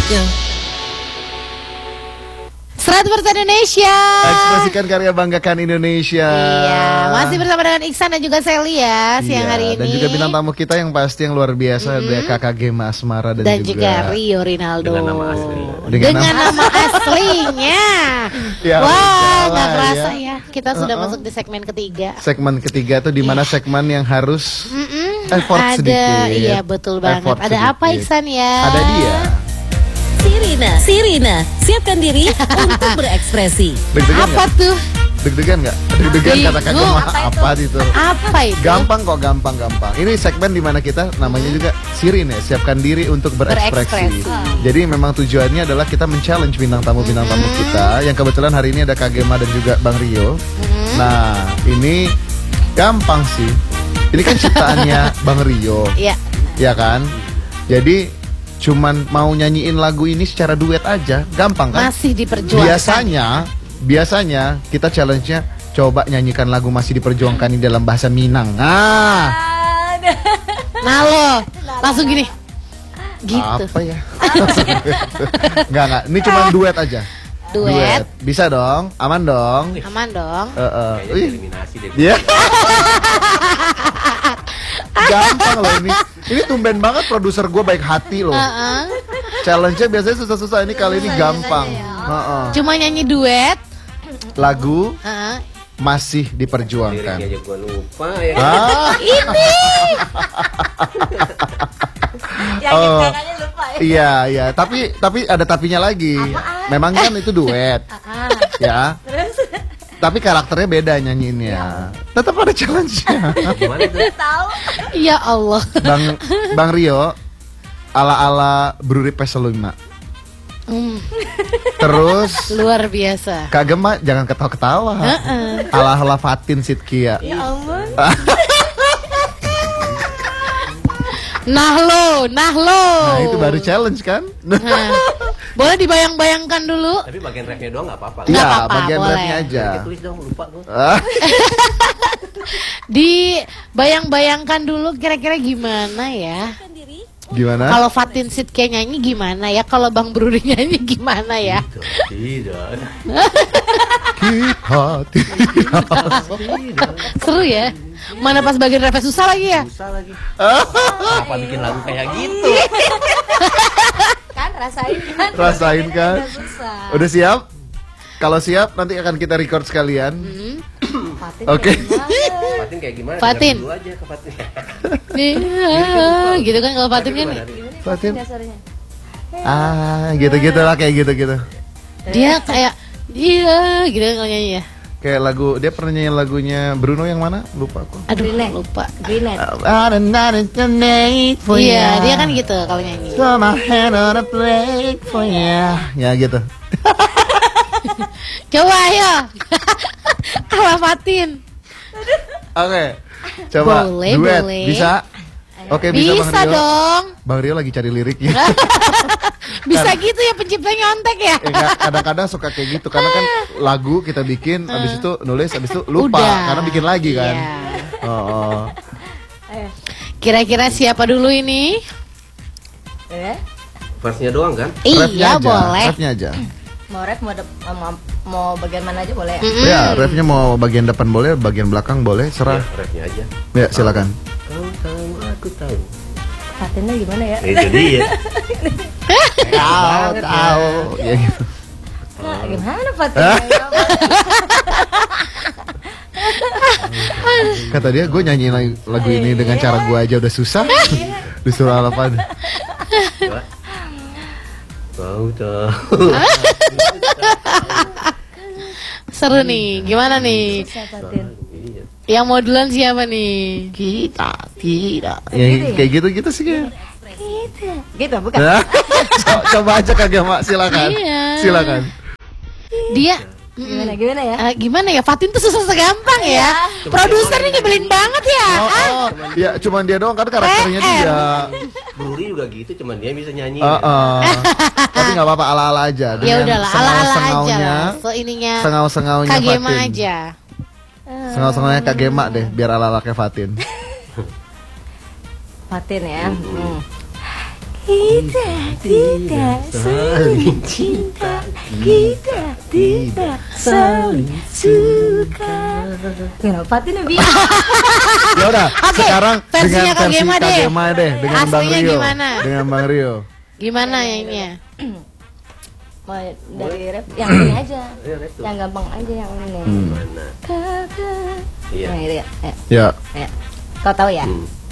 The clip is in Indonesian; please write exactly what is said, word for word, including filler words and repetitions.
seratus persen Indonesia. Ekspresikan karya, banggakan Indonesia. Iya, masih bersama dengan Iksan dan juga Sally ya siang iya, hari ini. Dan juga bintang tamu kita yang pasti yang luar biasa, mm-hmm. ada Kakak Gema Asmara dan, dan juga, juga Rio Rinaldo. Dengan nama asli. Dengan, dengan nama, nama aslinya. Ya, wah, nggak kerasa ya. ya. Kita sudah uh-uh. masuk di segmen ketiga. Segmen ketiga tuh di mana yeah. segmen yang harus Mm-mm. effort ada, sedikit. Iya betul banget. Effort ada sedikit. apa Iksan ya? Ada dia. Sirina, Sirina, siapkan diri untuk berekspresi. Deg-degan apa gak? tuh? Deg-degan nggak? Deg-degan kata Kak Gema apa, apa itu? Apa itu? Gampang kok, gampang-gampang. Ini segmen di mana kita namanya juga Sirin ya, siapkan diri untuk berekspresi. berekspresi. Jadi memang tujuannya adalah kita men-challenge bintang tamu-bintang tamu mm-hmm. kita. Yang kebetulan hari ini ada Kak Gema dan juga Bang Rio. Mm-hmm. Nah, ini gampang sih. Ini kan ciptaannya Bang Rio. Iya. Ya kan? Jadi cuman mau nyanyiin lagu ini secara duet aja, gampang kan? Masih diperjuangkan. Biasanya, biasanya kita challenge-nya coba nyanyikan lagu Masih Diperjuangkan ini dalam bahasa Minang. Nah, nah lo langsung gini, gitu. Apa ya? Enggak enggak, ini cuma duet aja. Duet. Duet. Bisa dong, aman dong. Aman dong. Uh, uh. Eliminasi deh. Iya. Gampang loh ini. Ini tumben banget produser gue baik hati loh. Uh-uh. Challenge-nya biasanya susah-susah, ini kali ini gampang. Uh-uh. Cuma nyanyi duet. Lagu uh-uh. Masih Diperjuangkan. Liriknya aja gue lupa ya. Ah. Ini. Oh, iya iya, tapi tapi ada tapinya lagi. Apaan? Memang kan itu duet, ya. Tapi karakternya beda nyanyiinnya. Tetap ada challenge-nya. Gimana tuh? Tahu? Ya Allah. Bang Bang Rio ala-ala Bruri Peselima. Mm. Terus luar biasa. Kak Gema jangan ketawa-ketawa. Uh-uh. Ala-ala Fatin Sidkia. Ya ampun. Nah lo, nah lo. Nah itu baru challenge kan? Nah, boleh dibayang-bayangkan dulu. Tapi bagian refnya doang nggak apa-apa. Iya, apa-apa, bagian boleh. rapnya aja. Tulis dong, lupa gue. Dibayang-bayangkan dulu kira-kira gimana ya? Gimana? Kalau Fatin Sidkia nyanyi gimana ya? Kalau Bang Bruri nyanyi gimana ya? Tidak. Kita tidak. Seru ya? Mana pas bagian refnya susah lagi ya? Susah lagi. Kenapa bikin lagu kayak gitu? Kan rasain kan? Rasain kan? Udah susah. Udah siap? Kalau siap nanti akan kita record sekalian. Hmm. Oke. Okay. Fatin kayak gimana? Fatin. Dulu aja ke Fatin. Iya, gitu kan kalau Fatin kan? Fatin. Ah, gitu-gitu lah kayak gitu-gitu. Dia kayak iya, gitu kan kalau nyanyi ya. Kayak lagu, dia pernah nyanyi lagunya Bruno yang mana? Lupa aku. Aduh, Greenlight. lupa. Greenlight. Iya, dia kan gitu kalau nyanyi. So my hand on a plate for you. Ya gitu. Coba ayo. Ala Fatin. Oke. Okay. Coba boleh, duet boleh. Bisa? Oke, okay, bisa, bisa Bang Rio. dong. Bang Rio lagi cari liriknya. Bisa gitu ya penciptanya nyontek ya. Eh, kadang-kadang suka kayak gitu karena kan lagu kita bikin habis itu nulis habis itu lupa. Udah. Karena bikin lagi kan. Iya. Oh, oh. Kira-kira siapa dulu ini? Eh? Verse-nya doang kan? Rapnya Iya, aja, boleh. Rapnya aja. Mau rap mau, de- mau mau bagian mana aja boleh. Mm-mm. Ya, rapnya mau bagian depan boleh, bagian belakang boleh, serah. Ya, rapnya aja. Ya, silakan. Kau tahu, aku tahu. Fatinnya gimana ya? Itu dia. Tahu, tahu. Ya gitu. Nah, gimana Fatinnya? Kata dia, gue nyanyi lagu ini dengan cara gue aja udah susah. Disuruh apa? Kau tahu. Seru nih, gimana nih? Fatin. Yang mau duluan siapa nih? Kita tidak. Ya, kayak gitu-gitu sih kayak. Gitu. Gitu bukan? Nah, co- coba aja Kak Gema, silakan. Iya. Silakan. Dia Gimana gimana ya? Eh, gimana ya? Fatin tuh susah segampang ya. Produser nih nyebelin banget ya. Oh, oh. Ya cuman dia doang kan karakternya dia. Bruri juga gitu, cuman dia bisa nyanyi. Uh, uh. Tapi nggak apa-apa, ala-ala aja. Ya udahlah, ala-ala aja sengau-sengaunya, lah. So ininya sengau-sengaunya Kak Gema Fatin. aja. Sengau-sengaunya Kak Gema deh, biar ala-ala kayak Fatin. Fatin ya. Hmm. Kita tidak saling cinta, kita tidak saling suka. Kenapa tuh Nabi? Ya udah, Oke, sekarang versinya dengan versi Kagema deh. Kagema deh dengan Bang Aslinya Rio. gimana? Dengan Bang Rio. Gimana ya ini ya? Mau dari rap yang ini aja, Ayo, rap tuh. yang gampang aja yang ini. Hmm. Mana? Kakak. Iya. Nah itu ya. Ya. Ya. ya. Kau tahu ya? Hmm.